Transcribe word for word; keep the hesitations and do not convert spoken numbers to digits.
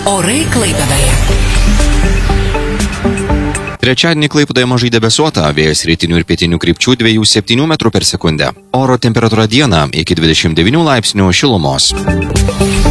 Orai Klaipėdoje. Trečiadienį Klaipėdoje mažai debesuota, vėjas rytinių ir pietinių krypčių dviejų septynių metrų per sekundę. Oro temperatūra dieną iki dvidešimt devynių laipsnių šilumos.